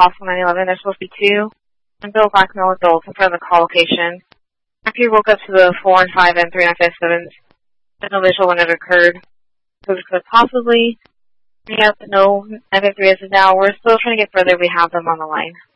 possible 911. There's supposed to be 2. And Bill black male adults in front of the call location. After you woke up to the 4 and 5 and 3 and 5 7s, there's no visual when it occurred. So we could possibly bring up no 953 as of now. We're still trying to get further. We have them on the line.